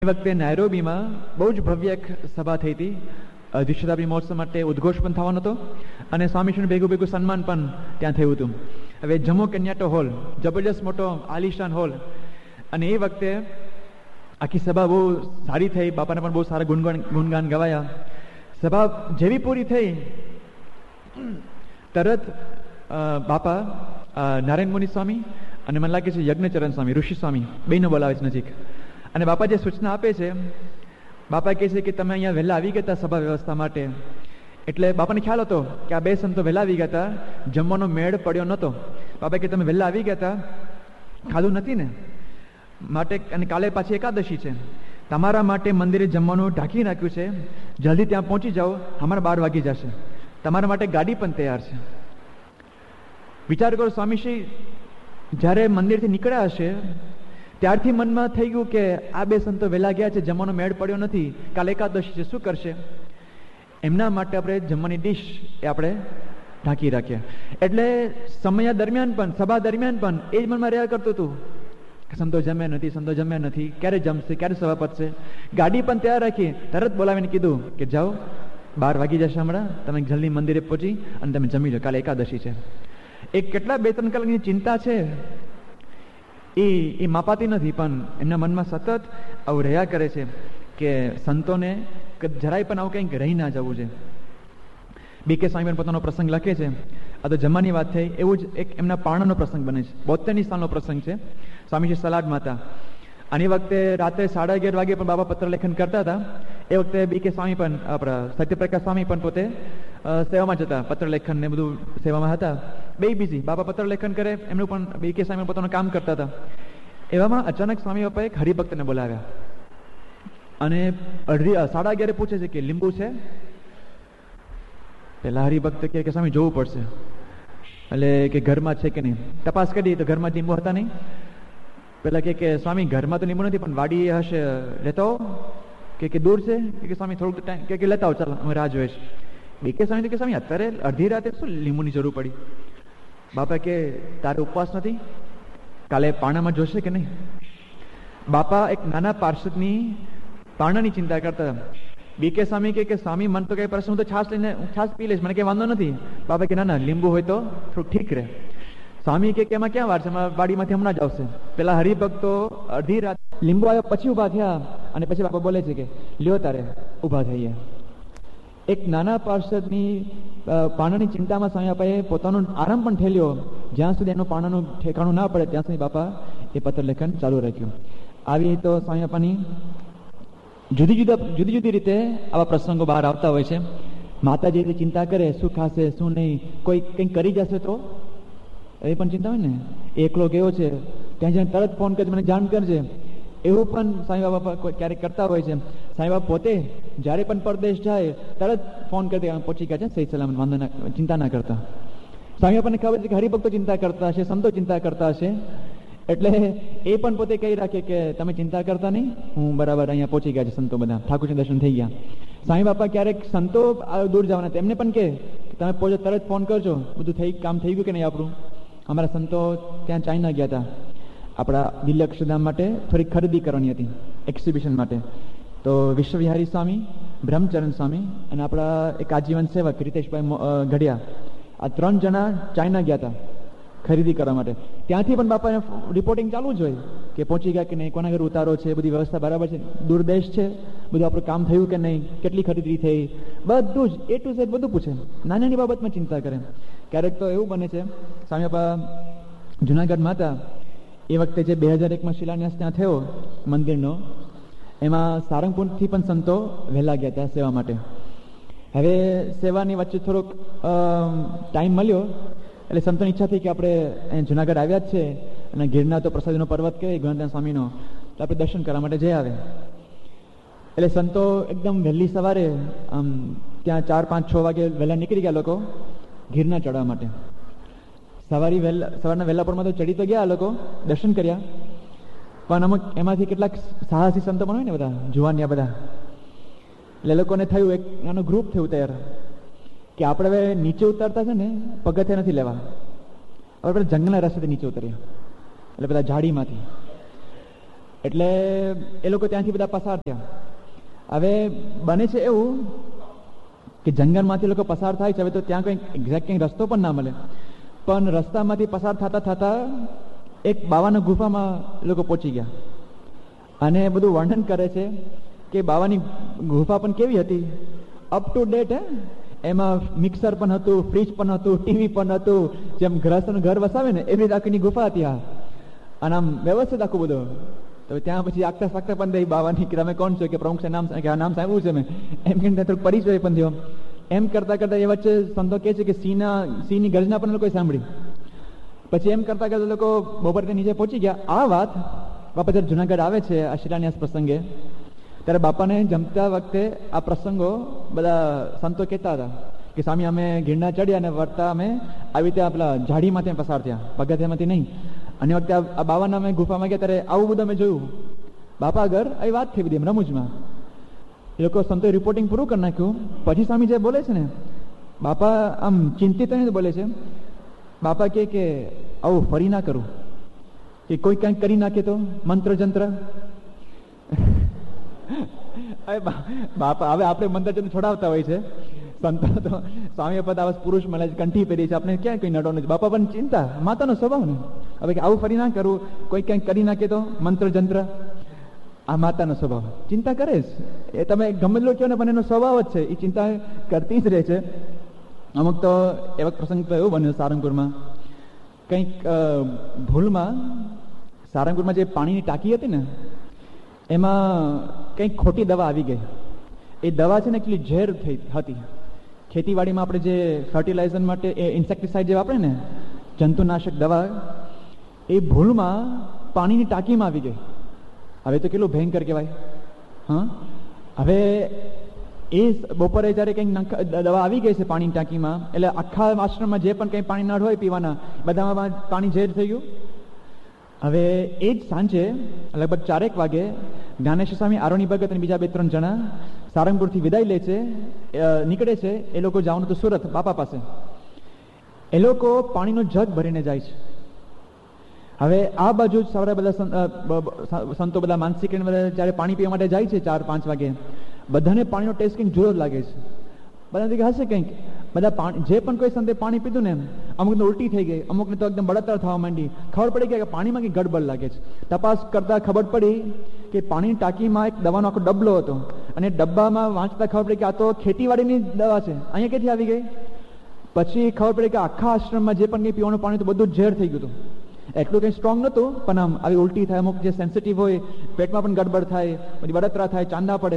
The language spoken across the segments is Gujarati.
એ વખતે નાયરોબીમાં બહુ જ ભવ્ય એક સભા થઈ હતી. દ્વિશતાબ્દી મહોત્સવ માટે ઉદ્ઘોષ પણ થવાનો હતો અને સ્વામીશ્રીનું ભેગું ભેગું સન્માન પણ ત્યાં થયું હતું. હવે જમ્મુ કેન્યાટો હોલ, જબરજસ્ત મોટો આલિશાન હોલ, અને એ વખતે આખી સભા બહુ સારી થઈ. બાપાને પણ બહુ સારા ગુણગાન ગવાયા. સભા જેવી પૂરી થઈ તરત બાપા નારાયણ મુનિ સ્વામી અને મને લાગે છે યજ્ઞચરણ સ્વામી, ઋષિ સ્વામી બેને બોલાવે છે નજીક. અને બાપા જે સૂચના આપે છે, બાપા કહે છે કે તમે અહીંયા વહેલા આવી ગયા હતા સભા વ્યવસ્થા માટે. એટલે બાપાને ખ્યાલ હતો કે આ બે સંતો વહેલા આવી ગયા હતા, જમવાનો મેળ પડ્યો નહોતો. બાપા કે તમે વહેલા આવી ગયા હતા, ખાધું નથી ને માટે, અને કાલે પાછી એકાદશી છે, તમારા માટે મંદિરે જમવાનું ઢાંકી નાખ્યું છે, જલ્દી ત્યાં પહોંચી જાઓ, અમારા 12 વાગી જશે, તમારા માટે ગાડી પણ તૈયાર છે. વિચાર કરો, સ્વામીશ્રી જ્યારે મંદિરથી નીકળ્યા હશે ત્યારથી મનમાં થઈ ગયું કે આ બે સંતો વહેલા ગયા છે, જમવાનો મેળ પડ્યો નથી, કાલે એકાદશી છે, શું કરશે? એમના માટે આપણે જમવાની ડીશ એ આપણે ઢાંકી રાખીએ. એટલે સમય દરમિયાન પણ, સભા દરમિયાન પણ એ જ મનમાં રહ્યા કરતું હતું કે સંતો જમ્યા નથી, સંતો જમ્યા નથી, ક્યારે જમશે, ક્યારે સભા પતશે. ગાડી પણ તૈયાર રાખી, તરત બોલાવીને કીધું કે જાઓ, 12 વાગી જશે હમણાં, તમે જલ્દી મંદિરે પહોંચી અને તમે જમી લો, કાલે એકાદશી છે. એ કેટલા 2-3 કલાકની ચિંતા છે એ માપાતી નથી, પણ એમના મનમાં સતત આવું રહ્યા કરે છે કે સંતોને જરાય પણ આવું કંઈક રહી ના જવું છે. BK સ્વામી પોતાનો પ્રસંગ લખે છે. આ તો જમવાની વાત થઈ, એવું જ એક એમના પારણાનો પ્રસંગ બને છે. 72ની સાલનો પ્રસંગ છે. સ્વામીજી સલાડમાં હતા. આની વખતે રાત્રે 11:30 વાગે પણ બાબા પત્ર લેખન કરતા હતા. એ વખતે BK સ્વામી પણ, આપણા સત્યપ્રકાશ સ્વામી પણ પોતે સેવામાં જ હતા, પત્ર લેખન ને બધું સેવામાં હતા, બે બિઝી. બાબા પત્ર લેખન કરે, એમનું પણ BK સ્વામી પોતાનું કામ કરતા હતા. એવામાં અચાનક સ્વામી બાપા એક હરિભક્તને બોલાવ્યા અને 11:30 પૂછે છે કે લીંબુ છે? પેલા હરિભક્ત કે સ્વામી જોવું પડશે. એટલે કે ઘરમાં છે કે નહીં. તપાસ કરી તો ઘરમાં લીંબુ હતા નહીં. પેલા કે સ્વામી ઘરમાં તો લીંબુ નથી, પણ વાડી હશે, લેતા હો. કે દૂર છે? કે સ્વામી થોડુંક ટાઈમ, કે લેતા હો, ચાલો અમે રાહ જોઈએ છે. BK સ્વામી કે સ્વામી અત્યારે અડધી રાતે શું લીંબુની જરૂર પડી? બાપા કે તારે ઉપવાસ નથી, કાલે પારણામાં જોશે કે નહીં? બાપા એક નાના પાર્ષદની પારણાની ચિંતા કરતા. BK સ્વામી કે સ્વામી મન તો કઈ પ્રશ્ન, હું તો છાશ પી લઈશ, મને કઈ વાંધો નથી. બાપા કે ના, લીંબુ હોય તો થોડું ઠીક રહે. સ્વામી કે એમાં ક્યાં વાર છે, વાડીમાંથી હમણાં જ આવશે. પેલા હરિભક્તો અડધી રાત લીંબુ આવ્યા પછી ઉભા થયા અને પછી બાપા બોલે છે કે લ્યો તારે ઉભા થઈએ. એક નાના પાર્ષદની પારણાની ચિંતામાં સ્વામી બાપાએ પોતાનો આરામ પણ ઠેલ્યો. જ્યાં સુધી એનું પારણાનું ઠેકાણું ના પડે ત્યાં સુધી બાપા એ પત્ર લેખન ચાલુ રાખ્યું. આવી તો સ્વામી બાપાની જુદી જુદી રીતે આવા પ્રસંગો બહાર આવતા હોય છે. માતાજી ચિંતા કરે, શું ખાશે શું નહીં, કોઈ કંઈક કરી જશે તો એ પણ ચિંતા હોય ને. એકલો ગયો છે, ત્યાં જઈને તરત ફોન કરજે, મને જાણ કરજે. એવું પણ સ્વામી બાપા ક્યારેક કરતા હોય છે. સ્વામી બાપા પોતે જ્યારે પણ પરદેશ જાય તરત ફોન કરી દે, પહોંચી ગયા છે સહી સલામત, વાંધો ના, ચિંતા ના કરતા. સ્વામી બાપાને ખબર છે કે હરિભક્તો ચિંતા કરતા હશે, સંતો ચિંતા કરતા હશે, એટલે એ પણ પોતે કહી રાખે કે તમે ચિંતા કરતા નહીં, હું બરાબર અહીંયા પહોંચી ગયા છે, સંતો બધા ઠાકોરજી દર્શન થઈ ગયા. સ્વામી બાપા ક્યારેક સંતો દૂર જવાના તેમને પણ કે તમે પહોંચો તરત ફોન કરજો, બધું કામ થઈ ગયું કે નહીં આપણું. અમારા સંતો ત્યાં ચાઇના ગયા હતા આપણા દિલ્હી અક્ષરધામ માટે, થોડીક ખરીદી કરવાની હતી એક્ઝિબિશન માટે. તો વિશ્વવિહારી સ્વામી, બ્રહ્મચરણ સ્વામી અને આપણા એક આજીવન સેવક રીતેશભાઈ ગઢિયા, આ 3 જણા ચાઇના ગયા હતા ખરીદી કરવા માટે. ત્યાંથી પણ બાપાને રિપોર્ટિંગ ચાલુ જ હોય કે પહોંચી ગયા કે નહીં, કોના ઘરે ઉતારો છે, બધી વ્યવસ્થા બરાબર છે, દૂર દેશ છે, બધું આપણું કામ થયું કે નહીં, કેટલી ખરીદી થઈ, બધું જ A to Z બધું પૂછે. નાની બાબતમાં ચિંતા કરે. ક્યારેક તો એવું બને છે, સ્વામી બાપા જુનાગઢમાં હતા એ વખતે જે 2001માં શિલાન્યાસ ત્યાં થયો મંદિરનો, એમાં સારંગપુરથી પણ સંતો વહેલા ગયા હતા સેવા માટે. હવે સેવાની વચ્ચે થોડોક ટાઈમ મળ્યો એટલે સંતોની ઈચ્છા થઈ કે આપણે અહીં જુનાગઢ આવ્યા જ છે અને ગિરનાર તો પ્રસાદીનો પર્વત કહેવાય ગણદાન સ્વામીનો, તો આપણે દર્શન કરવા માટે જઈ આવે. એટલે સંતો એકદમ વહેલી સવારે આમ ત્યાં 4, 5, 6 વાગે વહેલા નીકળી ગયા લોકો ગિરનાર ચડવા માટે. સવારના વહેલા પરમાં તો ચડી તો ગયા લોકો, દર્શન કર્યા, પણ અમુક એમાંથી કેટલાક સાહસી સંતો પણ હોય ને બધા જુવાનિયા બધા, એટલે લોકોને થયું, એક નાનું ગ્રુપ થયું તૈયાર કે આપણે હવે નીચે ઉતરતા છે ને પગથિયા નથી લેવા, હવે આપણે જંગલના રસ્તેથી નીચે ઉતર્યા, એટલે બધા ઝાડીમાંથી. એટલે એ લોકો ત્યાંથી બધા પસાર થયા. હવે બને છે એવું કે જંગલમાંથી લોકો પસાર થાય છે. હવે તો ત્યાં કંઈ એક્ઝેક્ટ કંઈ રસ્તો પણ ના મળે, પણ રસ્તામાંથી પસાર થતા થતા એક બાવાના ગુફામાં લોકો પહોંચી ગયા. અને બધું વર્ણન કરે છે કે બાવાની ગુફા પણ કેવી હતી, અપ ટુ ડેટ. એમાં મિક્સર પણ હતું, ફ્રીજ પણ હતું, ટીવી પણ હતું. જેમ ગ્રહસ્થનું ઘર વસાવે ને એવી આખીની ગુફા હતી. અને આમ વ્યવસ્થિત આખું બધું. તો ત્યાં પછી આગતા સાગતા પણ થઈ બાવાની કે તમે કોણ છો, કે પ્રમુખ નામ સાંભળ્યું છે મેં, એમ કે થોડુંક પરિચય પણ થયો. એમ કરતા કરતા એ વચ્ચે સંતો કહે છે કે સિંહની ગર્જના પણ લોકોએ સાંભળી. પછી એમ કરતા કરતા લોકો બપોરે નીચે પહોંચી ગયા. આ વાત બાપા જ્યારે જુનાગઢ આવે છે આ શિલાન્યાસ પ્રસંગે, ત્યારે બાપાને જમતા વખતે આ પ્રસંગો બધા સંતો કહેતા હતા કે સ્વામી અમે ગિરનાર ચડ્યા અને વળતા અમે આવી રીતે આપણા ઝાડીમાંથી પસાર થયા, પગથિયામાંથી નહીં. અને વખતે આ બાવાના અમે ગુફામાં ગયા ત્યારે આવું બધું અમે જોયું. બાપા આગળ આવી વાત થઈ બધી એમ રમૂજમાં. એ લોકો સંતોએ રિપોર્ટિંગ પૂરું કરી નાખ્યું. પછી સ્વામી જે બોલે છે ને, બાપા આમ ચિંતિત થઈને બોલે છે. બાપા કે આવું ફરી ના કરું, કે કોઈ કંઈક કરી નાખે તો મંત્ર જંત્ર. બાપા હવે આપણે મંત્ર જંત્ર છોડાવતા હોય છે સંતો તો, સ્વામી પદ આવાસ પુરુષ મળે છે, કંઠી પહેરી છે, આપણે ક્યાં કઈ નડો નથી. બાપા પણ ચિંતા, માતાનો સ્વભાવ ને. હવે આવું ફરી ના કરું, કોઈ કંઈક કરી નાખે તો મંત્ર જંત્ર. આ માતાનો સ્વભાવ, ચિંતા કરે જ. એ તમે ગમે લો કહો ને, પણ એનો સ્વભાવ જ છે, એ ચિંતા કરતી જ રહે છે. અમુક તો એવા પ્રસંગ તો એવું બન્યો સારંગપુરમાં, કંઈક ભૂલમાં સારંગપુરમાં જે પાણીની ટાંકી હતી ને એમાં કંઈક ખોટી દવા આવી ગઈ. એ દવા છે ને એકચ્યુઅલી ઝેર હતી. ખેતીવાડીમાં આપણે જે ફર્ટિલાઇઝર માટે એ ઇન્સેક્ટિસાઇડ જે વાપરે ને, જંતુનાશક દવા, એ ભૂલમાં પાણીની ટાંકીમાં આવી ગઈ. હવે તો કેટલું ભયંકર કહેવાય. હા, હવે એ બપોરે જ્યારે કંઈક દવા આવી ગઈ છે પાણીની ટાંકીમાં, એટલે આખા આશ્રમમાં જે પણ કંઈ પાણી નળ હોય પીવાના બધામાં પાણી ઝેર થઈ ગયું. હવે એ જ સાંજે લગભગ 4 વાગે જ્ઞાનેશ્વર સ્વામી, આરોની ભગત અને બીજા 2-3 જણા સારંગપુરથી વિદાય લે છે, નીકળે છે. એ લોકો જવાનું હતું સુરત બાપા પાસે. એ લોકો પાણીનો જગ ભરીને જાય છે. હવે આ બાજુ સવારે બધા સંતો બધા માનસિક જ્યારે પાણી પીવા માટે જાય છે 4-5 વાગે, બધાને પાણીનો ટેસ્ટ કંઈક જુદો જ લાગે છે. બધા હશે કંઈક. બધા પાણી જે પણ કોઈ સંતે પાણી પીધું ને, અમુકને ઉલટી થઈ ગઈ, અમુકને તો એકદમ બળતરા થવા માંડી. ખબર પડી કે પાણીમાં કંઈક ગડબડ લાગે છે. તપાસ કરતા ખબર પડી કે પાણીની ટાંકીમાં એક દવાનો આખો ડબલો હતો, અને ડબ્બામાં વાંચતા ખબર પડી કે આ તો ખેતીવાડીની દવા છે, અહીંયા ક્યાંથી આવી ગઈ. પછી ખબર પડી કે આખા આશ્રમમાં જે પણ કંઈ પીવાનું પાણી હતું બધું ઝેર થઈ ગયું હતું. એટલું કંઈ સ્ટ્રોંગ નહોતું, પણ આમ આવી ઉલટી થાય, અમુક જે સેન્સિટિવ હોય પેટમાં પણ ગડબડ થાય, બધી બળતરા થાય, ચાંદા પડે.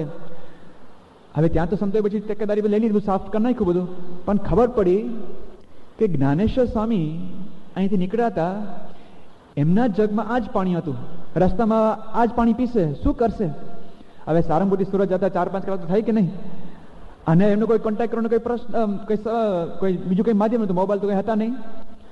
હવે ત્યાં તો સંતોએ પછી તકેદારી લઈ લીધું, સાફ કરી નાખ્યું બધું. પણ ખબર પડી કે જ્ઞાનેશ્વર સ્વામી અહીંથી નીકળ્યા હતા, એમના જગમાં આ જ પાણી હતું, રસ્તામાં આ જ પાણી પીશે, શું કરશે. હવે સારંગપુરથી સુરત જતા 4-5 કલાક થાય કે નહીં. અને એમનો કોઈ કોન્ટેક્ટ કરવાનો કોઈ પ્રશ્ન, કોઈ બીજું કંઈ માધ્યમ નહોતું, મોબાઈલ તો કંઈ હતા નહીં.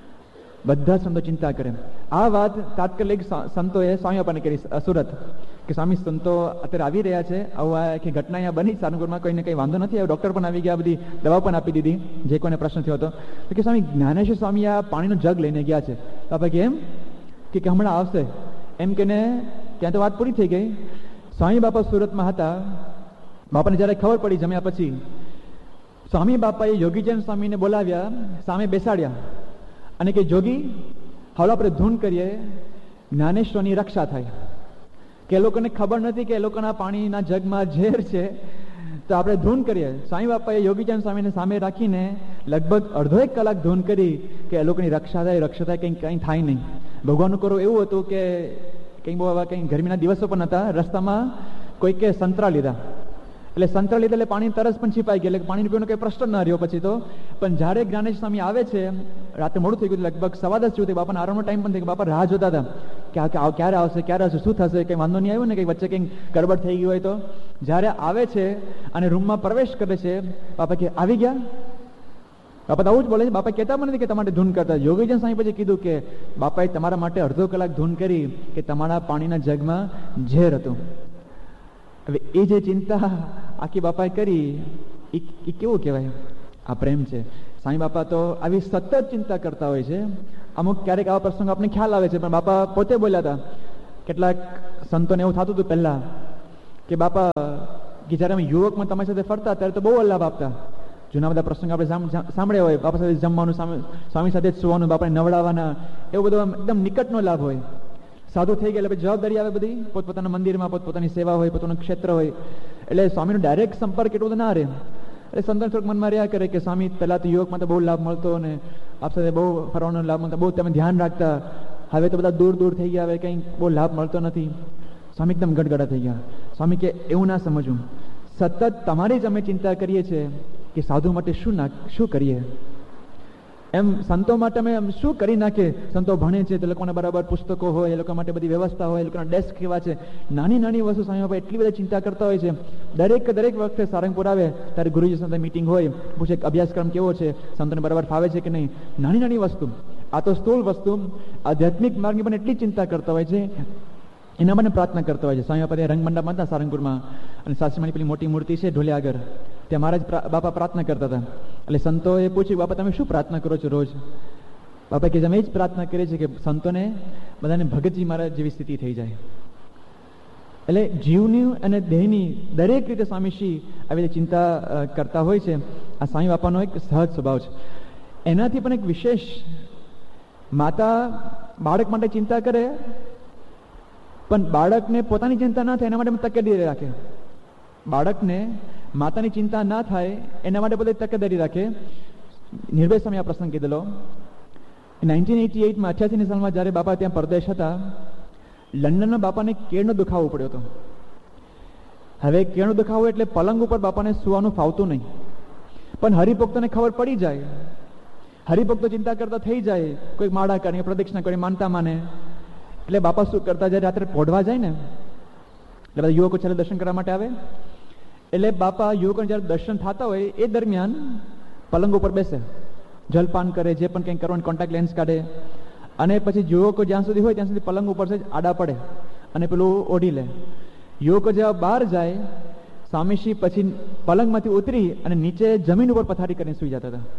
બધા સંતો ચિંતા કરે. આ વાત તાત્કાલિક સંતોએ સ્વામી બાપાને કરી સુરત, કે સ્વામી સંતો અત્યારે આવી રહ્યા છે, આવું આખી ઘટના અહીંયા બની સારંગપુરમાં, કોઈને કંઈ વાંધો નથી. ડૉક્ટર પણ આવી ગયા, બધી દવા પણ આપી દીધી જે કોઈને પ્રશ્ન થયો હતો. તો કે સ્વામી જ્ઞાનેશ્વર સ્વામી આ પાણીનો જગ લઈને ગયા છે. બાપા કે એમ કે હમણાં આવશે એમ કે ને ત્યાં તો વાત પૂરી થઈ ગઈ. સ્વામી બાપા સુરતમાં હતા. બાપાને જ્યારે ખબર પડી જમ્યા પછી, સ્વામી બાપાએ યોગીજન સ્વામીને બોલાવ્યા, સામે બેસાડ્યા અને કે જોગી, હવે આપણે ધૂન કરીએ, જ્ઞાનેશ્વરની રક્ષા થાય. કે એ લોકોને ખબર નથી કે એ લોકોના પાણીના જગમાં ઝેર છે, તો આપણે ધૂન કરીએ. સ્વામી બાપાએ યોગીચંદ સ્વામીને સામે રાખીને લગભગ અડધો 1 કલાક ધૂન કરી કે એ લોકોની રક્ષા થાય, કંઈ થાય નહીં. ભગવાનનું કરવું એવું હતું કે કંઈ બહુ કંઈ ગરમીના દિવસો પણ હતા, રસ્તામાં કોઈકે સંતરા લીધા, એટલે સંતરા લીધા એટલે પાણી તરસ પણ છીપાઈ ગઈ, એટલે પાણી પીવાનો કંઈ પ્રશ્ન ન રહ્યો પછી તો. પણ જ્યારે જ્ઞાનેશ્વર સ્વામી આવે છે, રાતે મોડું થઈ ગયું, લગભગ 10:15 જેવું થયું, બાપાનો આરામનો ટાઈમ પણ થઈ ગયો. બાપા રાહ જોતા હતા કે ક્યારે આવશે, શું થશે, કંઈ વાંધો નહીં આવ્યો ને, કંઈ વચ્ચે કંઈક ગડબડ થઈ ગઈ હોય તો. જ્યારે આવે છે અને રૂમમાં પ્રવેશ કરે છે, બાપા કે આવી ગયા. બાપા તો આવું જ બોલે છે. બાપા કહેતા પણ નથી કે તમારે ધૂન કરતા. યોગીજન સ્વામી પછી કીધું કે બાપાએ તમારા માટે અડધો કલાક ધૂન કરી કે તમારા પાણીના જગમાં ઝેર હતું. હવે એ જે ચિંતા આખી બાપાએ કરી, એ કેવું કહેવાય, આ પ્રેમ છે. સ્વામી બાપા તો આવી સતત ચિંતા કરતા હોય છે. અમુક ક્યારેક આવા પ્રસંગો આપણને ખ્યાલ આવે છે, પણ બાપા પોતે બોલ્યા હતા કેટલાક સંતોને એવું થતું હતું પહેલા કે બાપા કે જ્યારે અમે યુવકમાં તમારી સાથે ફરતા ત્યારે તો બહુ લાભ આપતા. જૂના બધા પ્રસંગ આપણે સાંભળ્યા હોય, બાપા સાથે જમવાનું, સ્વામી સાથે જ સુવાનું, બાપાને નવડાવવાના, એવું બધું એકદમ નિકટનો લાભ હોય. સાધુ થઈ ગયા એટલે જવાબદારી આવે બધી, પોતપોતાના મંદિરમાં પોતપોતાની સેવા હોય, પોતાનું ક્ષેત્ર હોય, એટલે સ્વામીનો ડાયરેક્ટ સંપર્ક એટલો બધો ના રહે. એટલે સંતોને થોડુંક મનમાં રહ્યા કરે કે સ્વામી પહેલાં તો યુવકમાં તો બહુ લાભ મળતો અને આપ સાથે બહુ ફરવાનો લાભ મળતો, બહુ તમે ધ્યાન રાખતા, હવે તો બધા દૂર દૂર થઈ ગયા, હવે કંઈ બહુ લાભ મળતો નથી. સ્વામી એકદમ ગડગડા થઈ ગયા. સ્વામી કે એવું ના સમજવું, સતત તમારી જ અમે ચિંતા કરીએ છીએ કે સાધુ માટે શું કરીએ. એમ સંતો માટે અમે શું કરી નાખીએ. સંતો ભણે છે તો લોકોને બરાબર પુસ્તકો હોય, એ લોકો માટે બધી વ્યવસ્થા હોય, એ લોકોના ડેસ્ક કેવા છે, નાની નાની વસ્તુ સ્વામી બાપા એટલી બધી ચિંતા કરતા હોય છે. દરેક વખતે સારંગપુર આવે ત્યારે ગુરુજી સાથે મીટિંગ હોય, પૂછે અભ્યાસક્રમ કેવો છે, સંતોને બરાબર ફાવે છે કે નહીં. નાની નાની વસ્તુ, આ તો સ્થૂળ વસ્તુ, આધ્યાત્મિક માર્ગની પણ એટલી ચિંતા કરતા હોય છે, એના મને પ્રાર્થના કરતા હોય છે. સ્વામી બાપા રંગ મંડપમાં હતા સારંગપુરમાં, અને સાસરીમાની પેલી મોટી મૂર્તિ છે ઢોલિયા આગળ, ત્યાં મહારાજ બાપા પ્રાર્થના કરતા હતા. એટલે સંતોએ પૂછ્યું, બાપા તમે શું પ્રાર્થના કરો છો રોજ? બાપા કે અમે જ પ્રાર્થના કરીએ છીએ કે સંતોને બધાને ભગતજી મહારાજ જેવી સ્થિતિ થઈ જાય. એટલે જીવની અને દેહની દરેક રીતે સ્વામીશ્રી આવી રીતે ચિંતા કરતા હોય છે. આ સ્વામી બાપાનો એક સહજ સ્વભાવ છે. એનાથી પણ એક વિશેષ, માતા બાળક માટે ચિંતા કરે પણ બાળકને પોતાની ચિંતા ના થાય એના માટે તકેદારી રાખે. બાળકને માતાની ચિંતા ના થાય એના માટે બધી તકેદારી રાખે. નિર્ભય સ્વામી આ પ્રસંગ કીધેલો. 1988માં 88ની સાલમાં જ્યારે બાપા ત્યાં પરદેશ હતા, લંડનમાં બાપાને કેળનો દુખાવો પડ્યો હતો. હવે કેળનો દુખાવો એટલે પલંગ ઉપર બાપાને સુવાનું ફાવતું નહીં. પણ હરિભક્તોને ખબર પડી જાય, હરિભક્તો ચિંતા કરતા થઈ જાય, કોઈ માળા કરે, પ્રદક્ષિણા કરે, માનતા માને. એટલે બાપા શું કરતા, જ્યારે રાત્રે પોઢવા જાય ને, એટલે બધા યુવકો છેલ્લે દર્શન કરવા માટે આવે, એટલે બાપા યુવકોને જ્યારે દર્શન થતા હોય એ દરમિયાન પલંગ ઉપર બેસે, જલપાન કરે, જે પણ કંઈ કરવાનું, કોન્ટેક્ટ લેન્સ કાઢે, અને પછી યુવકો જ્યાં સુધી હોય ત્યાં સુધી પલંગ ઉપર છે આડા પડે અને પેલું ઓઢી લે. યુવકો જેવા બહાર જાય, સ્વામીશ્રી પછી પલંગમાંથી ઉતરી અને નીચે જમીન ઉપર પથારી કરીને સુઈ જતા હતા.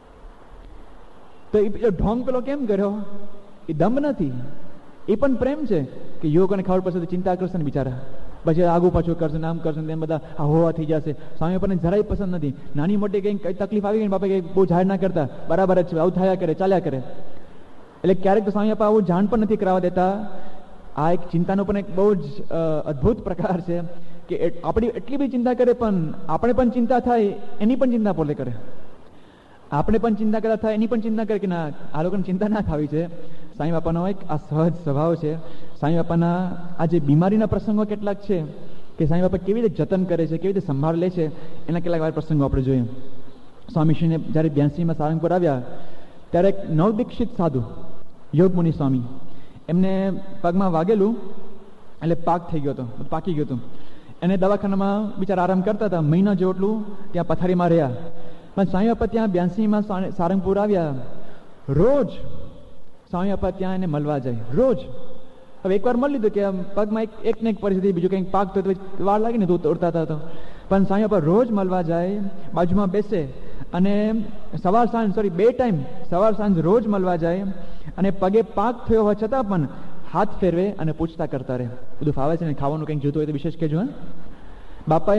તો એ ઢોંગ પેલો કેમ કર્યો? એ દમ નથી, એ પણ પ્રેમ છે કે યુવકોને ખબર પડશે તો ચિંતા કરશે ને બિચારા, પછી આગુ પાછું કરશે, નામ કરશે, તેમ બધા હોવા થઈ જશે. સ્વામી આપણને જરાય પસંદ નથી. નાની મોટી કંઈ તકલીફ આવી ગઈ, બાપા કંઈ બહુ જાહેર ના કરતા, બરાબર જ છે, આવું થયા કરે, ચાલ્યા કરે. એટલે ક્યારેક તો સ્વામી આપા આવું જાણ પણ નથી કરાવવા દેતા. આ એક ચિંતાનો પણ એક બહુ જ અદ્ભુત પ્રકાર છે કે આપણી એટલી બધી ચિંતા કરે પણ આપણે પણ ચિંતા થાય એની પણ ચિંતા પોતે કરે. આપણે પણ ચિંતા કરતા થાય એની પણ ચિંતા કરે કે ના, આ લોકોને ચિંતા ના થવી છે. સ્વામી બાપાનો એક આ સહજ સ્વભાવ છે. સ્વામી બાપાના આ જે બીમારીના પ્રસંગો કેટલાક છે કે સ્વામી બાપા કેવી રીતે જતન કરે છે, કેવી રીતે સંભાળ લે છે, એના કેટલાક વાર પ્રસંગો આપણે જોઈએ. સ્વામીશ્રીને જ્યારે 82માં સારંગપુર આવ્યા ત્યારે એક નવદીક્ષિત સાધુ યોગમુનિ સ્વામી, એમને પગમાં વાગેલું એટલે પાક થઈ ગયો હતો, પાકી ગયું હતું. એને દવાખાનામાં બિચારા આરામ કરતા હતા, મહિના જેટલું ત્યાં પથારીમાં રહ્યા. પણ સ્વામી બાપા ત્યાં 82માં સારંગપુર આવ્યા, રોજ સ્વામી બાપા ત્યાં એને મળવા જાય, રોજ. હવે એકવાર મળી લીધું કે પગમાં એક ને એક પરિસ્થિતિ, બીજું કંઈક પાક તો વાર લાગે ને, ઉડતા હતા. પણ સ્વામી બાપા રોજ મળવા જાય, બાજુમાં બેસે અને સવાર સાંજ 2 ટાઈમ સવાર સાંજ રોજ મળવા જાય અને પગે પાક થયો હોવા છતાં પણ હાથ ફેરવે અને પૂછતા કરતા રહે, બધું ફાવે છે ને, ખાવાનું કંઈક જોતું હોય તો વિશેષ કહેજો. બાપાએ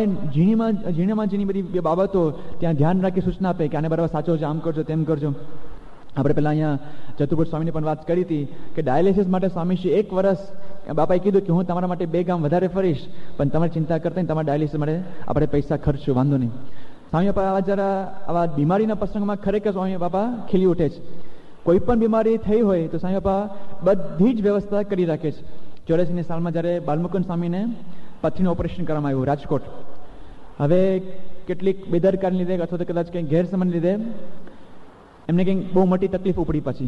ઝીણી બધી બાબતો ત્યાં ધ્યાન રાખી સૂચના આપે કે આને બરાબર સાચો છે, આમ કરજો, તેમ કરજો. આપણે પહેલાં અહીંયા ચતુર્ભુજ સ્વામીની પણ વાત કરી હતી કે ડાયાલિસિસ માટે સ્વામીશ્રી 1 વર્ષ બાપાએ કીધું કે હું તમારા માટે 2 ગામ વધારે ફરીશ, પણ તમારે ચિંતા કરતા ને તમારા ડાયાલિસિસ માટે આપણે પૈસા ખર્ચશું, વાંધો નહીં. સ્વામી બાપા આવા બીમારીના પ્રસંગમાં ખરેખર સ્વામી બાપા ખીલી ઉઠે છે. કોઈ પણ બીમારી થઈ હોય તો સ્વામી બાપા બધી જ વ્યવસ્થા કરી રાખે છે. 84ની સાલમાં જ્યારે બાલમુકુંદ સ્વામીને પથરીનું ઓપરેશન કરવામાં આવ્યું રાજકોટ, હવે કેટલીક બેદરકારીને લીધે અથવા તો કદાચ કંઈક ગેરસમજને લીધે એમને કંઈક બહુ મોટી તકલીફ ઉપડી પછી,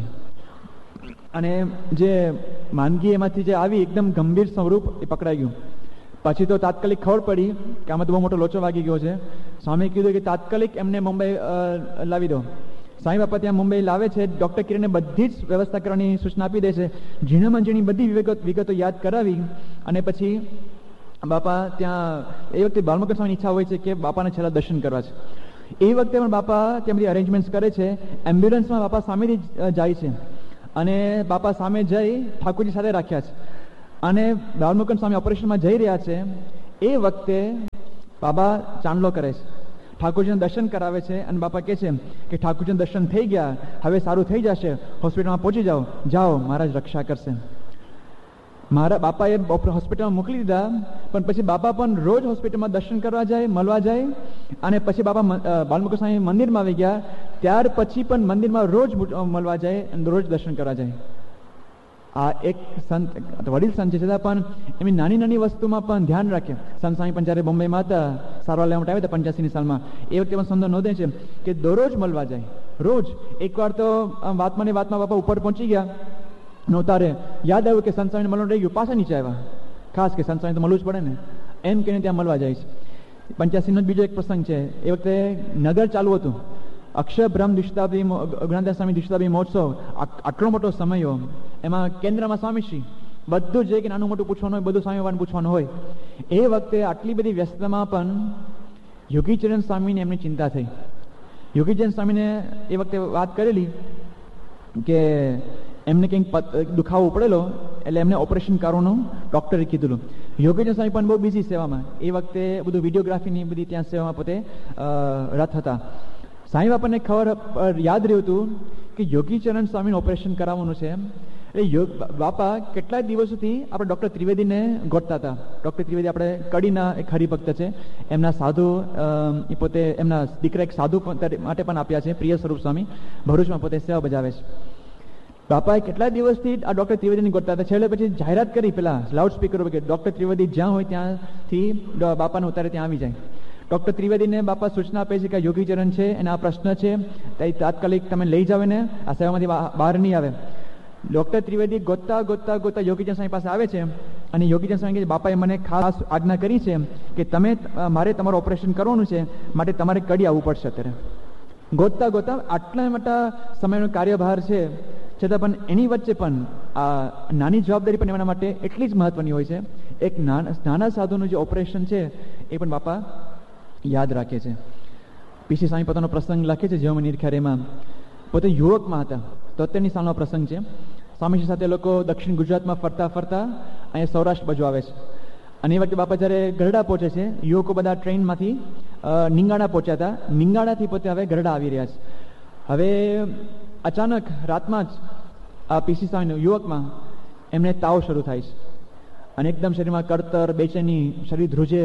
અને જે માંદગી એમાંથી જે આવી એકદમ ગંભીર સ્વરૂપ એ પકડાઈ ગયું. પછી તો તાત્કાલિક ખબર પડી કે આમાં તો બહુ મોટો લોચો વાગી ગયો છે. સ્વામીએ કીધું કે તાત્કાલિક એમને મુંબઈ લાવી દો. સ્વામી બાપા ત્યાં મુંબઈ લાવે છે, ડૉક્ટર કિરણને બધી જ વ્યવસ્થા કરવાની સૂચના આપી દે છે. ઝીણામાં ઝીણી બધી વિગતો યાદ કરાવી અને પછી બાપા ત્યાં એ વખતે બાલમુકુંદ સ્વામીની ઈચ્છા હોય છે કે બાપાને છેલ્લા દર્શન કરવા છે. એ વખતે પણ બાપા ત્યાં બધી અરેન્જમેન્ટ્સ કરે છે. એમ્બ્યુલન્સમાં બાપા સામેથી જાય છે અને બાપા સામે જઈ ઠાકોરજી સાથે રાખ્યા છે અને બાલમુકુંદ સ્વામી ઓપરેશનમાં જઈ રહ્યા છે એ વખતે બાબા ચાંદલો કરે છે, ઠાકોરજીને દર્શન કરાવે છે અને બાપા કહે છે કે ઠાકોરજીને દર્શન થઈ ગયા, હવે સારું થઈ જશે, હોસ્પિટલમાં પહોંચી જાઓ, મહારાજ રક્ષા કરશે. મારા બાપાએ હોસ્પિટલમાં મોકલી દીધા, પણ પછી બાપા પણ રોજ હોસ્પિટલમાં દર્શન કરવા જાય, મળવા જાય. અને પછી બાપા બાલમુકુંદ સ્વામી મંદિરમાં આવી ગયા, ત્યાર પછી પણ મંદિરમાં રોજ મળવા જાય અને રોજ દર્શન કરવા જાય. આ એક સંત, વડીલ સંત છે, છતાં પણ એમની નાની નાની વસ્તુમાં પણ ધ્યાન રાખે. સંત સ્વામી પણ જ્યારે બોમ્બેમાં હતા, સારવાર લેવા માટે આવ્યા હતા 85ની સાલમાં, એ વખતે પણ સંતો નોંધે છે કે દરરોજ મળવા જાય, રોજ. એકવાર તો વાતમાં બાપા ઉપર પહોંચી ગયા, નોતારે યાદ આવ્યું કે સંત સ્વામીને મળવાનું રહી ગયું, પાછા નીચે આવ્યા. ખાસ કે સંત સ્વામી તો મળવું જ પડે ને, એમ કહીને ત્યાં મળવા જાય છે. 85નો બીજો એક પ્રસંગ છે, એ વખતે નગર ચાલુ હતું, અક્ષરબ્રહ્મ દ્વિશતાબ્દી જ્ઞાનદાસ સ્વામી દ્વિશતાબ્દી મહોત્સવ, આટલો મોટો સમય, એમાં કેન્દ્રમાં સ્વામીશ્રી, બધું જે કે નાનું મોટું પૂછવાનું હોય બધું સ્વામીવાળાને પૂછવાનું હોય. એ વખતે આટલી બધી વ્યસ્તતામાં પણ યોગીચરણ સ્વામીને એમની ચિંતા થઈ. યોગીચરણ સ્વામીને એ વખતે વાત કરેલી કે એમને કંઈક દુખાવો પડેલો, એટલે એમને ઓપરેશન કરવાનું ડૉક્ટરે કીધેલું. યોગીચરણ સ્વામી પણ બહુ બિઝી સેવામાં, એ વખતે બધું વિડીયોગ્રાફીની બધી ત્યાં સેવામાં પોતે રત હતા. સાંઈ બાપાને ખબર યાદ રહ્યું હતું કે યોગીચરણ સ્વામીનું ઓપરેશન કરાવવાનું છે. એટલે બાપા કેટલાક દિવસોથી આપણે ડૉક્ટર ત્રિવેદીને ગોતતા હતા. ડૉક્ટર ત્રિવેદી આપણે કડીના એક હરિભક્ત છે, એમના સાધુ, એ પોતે એમના દીકરા એક સાધુ માટે પણ આપ્યા છે, પ્રિય સ્વરૂપ સ્વામી, ભરૂચમાં પોતે સેવા બજાવે છે. બાપાએ કેટલા દિવસથી આ ડૉક્ટર ત્રિવેદીને ગોતતા હતા. છેલ્લે પછી જાહેરાત કરી પેલા લાઉડ સ્પીકર ઉપર કે ડૉક્ટર ત્રિવેદી જ્યાં હોય ત્યાંથી બાપાને ઉતારે ત્યાં આવી જાય. ડૉક્ટર ત્રિવેદીને બાપા સૂચના આપે છે કે યોગીચરણ છે, એના આ પ્રશ્ન છે, તે તાત્કાલિક તમે લઈ જાવ ને, આ સેવામાંથી બહાર નહીં આવે. ડૉક્ટર ત્રિવેદી ગોતતા યોગીચરણ સ્વામી પાસે આવે છે અને યોગીચરણ સ્વામી કહે, બાપાએ મને ખાસ આજ્ઞા કરી છે કે મારે તમારું ઓપરેશન કરવાનું છે, માટે તમારે કડી આવવું પડશે. અત્યારે ગોતતા આટલા મોટા સમયનો કાર્યભાર છે, છતાં પણ એની વચ્ચે પણ આ નાની જવાબદારી પણ એમના માટે એટલી જ મહત્વની હોય છે. એક નાના સાધુનું જે ઓપરેશન છે એ પણ બાપા યાદ રાખે છે. પીસી સ્વામી પોતાનો પ્રસંગ લખે છે જેમાં નિરખારેમાં, પોતે યુવકમાં હતા, 73ની સાલનો પ્રસંગ છે. સ્વામીજી સાથે લોકો દક્ષિણ ગુજરાતમાં ફરતા અહીંયા સૌરાષ્ટ્ર બાજુ આવે છે. અને એ વખતે બાપા જ્યારે ગરડા પહોંચે છે, યુવકો બધા ટ્રેનમાંથી નિંગાણા પહોંચ્યા હતા, નિંગાણાથી પોતે હવે ગરડા આવી રહ્યા છે. હવે અચાનક રાતમાં જ આ પીસી સ્વામીના યુવકમાં એમને તાવ શરૂ થાય છે અને એકદમ શરીરમાં કળતર, બેચેની, શરીર ધ્રુજે.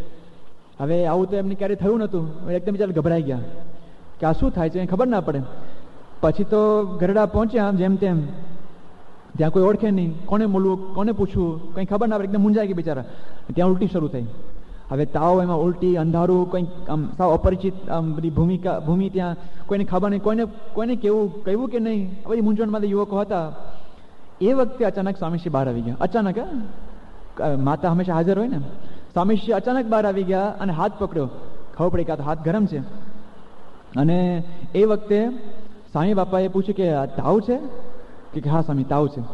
હવે આવું તો એમને ક્યારેય થયું નહોતું. એકદમ બિચારા ગભરાઈ ગયા કે આ શું થાય છે, એ ખબર ના પડે. પછી તો ગરડા પહોંચ્યા, જેમ તેમ, ત્યાં કોઈ ઓળખે નહીં, કોને મળવું, કોને પૂછવું, કંઈ ખબર ના પડે, એકદમ મૂંઝાઈ ગયા બિચારા. ત્યાં ઉલટી શરૂ થઈ. હવે તાવ, એમાં ઉલટી, અંધારું, કંઈક આમ સાવ અપરિચિત બધી ભૂમિ, ત્યાં કોઈને ખબર નહીં, કોઈને કહેવું કે નહીં, આ બધી મૂંઝવણમાં યુવકો હતા. એ વખતે અચાનક સ્વામીશ્રી બહાર આવી ગયા. અચાનક, માતા હંમેશા હાજર હોય ને, સ્વામીશ્રી અચાનક બહાર આવી ગયા અને હાથ પકડ્યો. ખબર પડી કે આ તો હાથ ગરમ છે. અને એ વખતે સ્વામી બાપાએ પૂછ્યું કે આ તાવ છે? કે હા સ્વામી, તાવ છે.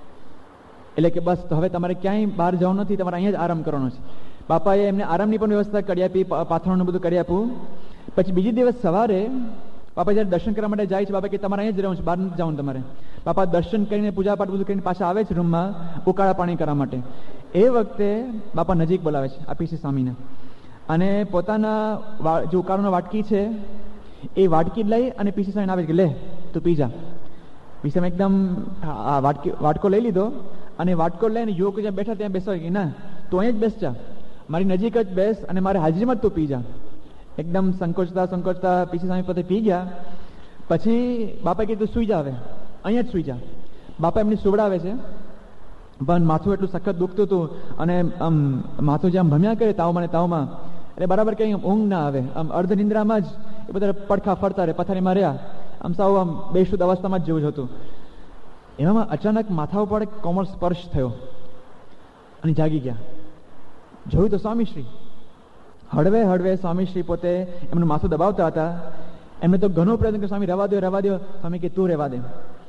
એટલે કે બસ, તો હવે તમારે ક્યાંય બહાર જવાનું નથી, તમારે અહીંયા જ આરામ કરવાનો છે. બાપાએ એમને આરામની પણ વ્યવસ્થા કરી આપી, પાથરણનું બધું કરી આપ્યું. પછી બીજી દિવસ સવારે બાપા જ્યારે દર્શન કરવા માટે જાય છે, બાપા કે તમારે અહીંયા જ રહેવાનું છે, બહાર નથી જવાનું તમારે. બાપા દર્શન કરીને પૂજાપાઠ બધું કરીને પાછા આવે છે રૂમમાં ઉકાળા પાણી કરવા માટે. એ વખતે બાપા નજીક બોલાવે છે આ પીસી સ્વામીને, અને પોતાના જે ઉકાળાનો વાટકી છે એ વાટકી લઈ અને પીસી સ્વામીને આવે છે કે લે તું પી જા. પીસી સ્વામી એકદમ વાટકો લઈ લીધો અને વાટકો લઈને યુવકો જ્યાં બેઠા ત્યાં બેસવા કે ના, તું અહીં જ બેસ જા, મારી નજીક જ બેસ અને મારી હાજરીમાં જ તું પી જા. એકદમ સંકોચતા પીસી સ્વામી પોતે પી ગયા. પછી બાપાએ કીધું સુઈ જા, હવે અહીંયા જ સુઈ જા. બાપા એમની સુવડાવે છે, પણ માથું એટલું સખત દુખતું હતું અને આમ માથું જે આમ ભમ્યા કરે તાવમાં, એટલે બરાબર કંઈ ઊંઘ ના આવે. આમ અર્ધ નિંદ્રામાં જ એ બધા પડખા ફરતા રહે, પથારીમાં રહ્યા, આમ સાવ આમ બેશુદ્ધ અવસ્થામાં જ જેવું જ હતું. એવામાં અચાનક માથા ઉપર કોમળ સ્પર્શ થયો અને જાગી ગયા. જોયું તો સ્વામીશ્રી હળવે સ્વામીશ્રી પોતે એમનું માથું દબાવતા હતા. એમને તો ઘણો પ્રયત્ન કર્યો, સ્વામી રવા દો. સ્વામી કે તું રહેવા દે.